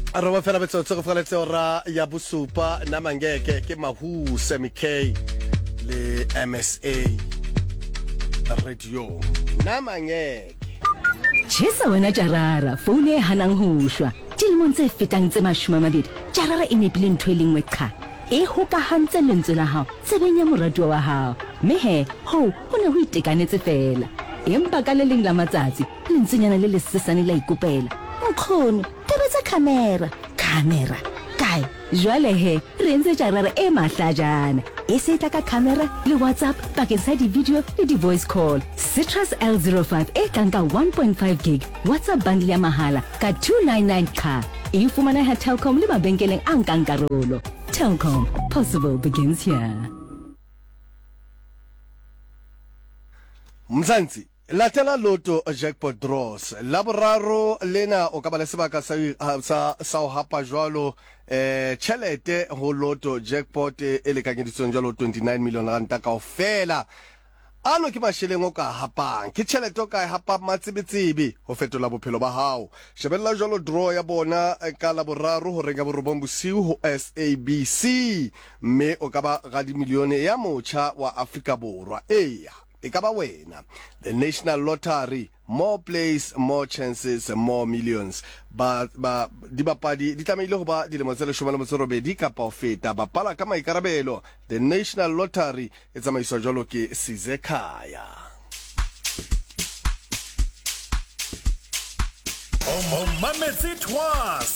Aroma fela betsotso go fela tsora ya bosupa na mangeke ke Mahuse MK le MSA radio na mangeke. Chesa wena Jarara phone e hanang ho shwa dilemong tse fetang tse 20 Jarara e nepile ntho e lengwe qha e hokahantse lentswe la hao tsebeng ya moratuwa wa hao mme he ho ne ho itekanetse fela empa ka le leng la matsatsi lentsenyana le lesesane la ikopela nkgono tebetsa camera kae jwale he re ntse Jarara e mahlajana e se tla ka camera le WhatsApp bakeng sa di video le di voice call Citrus L05 e kanka 1.5 gig WhatsApp bundle ya mahala ka 299 ka e fumana ha Telkom le mabenkeleng a nkang karolo. Telkom, possible begins here. Mzansi latela loto jackpot draws la boraro lena o ka ba le sebaka sa o hapa jwalo chelete ho loto jackpot e lekanyeditsweng jwalo 29 million rand kaofela ano ke masheleng o ka hapang ke chelete o ka hapa matsebetsebe ho fetola bophelo ba hao shebella jwalo draw ya bona ka la boraro ho renga borobong bosiu ho SABC mme o ka ba ga di milione ya motjha wa Afrika Borwa ekaba wena the National Lottery, more plays, more chances, more millions. Dibapadi di tlamehile ho ba dilemo tse 18 kapa ho feta bapala ka maikarabelo. The National Lottery e tsamaiswa jwalo ke Sizekhaya. O mametsi twice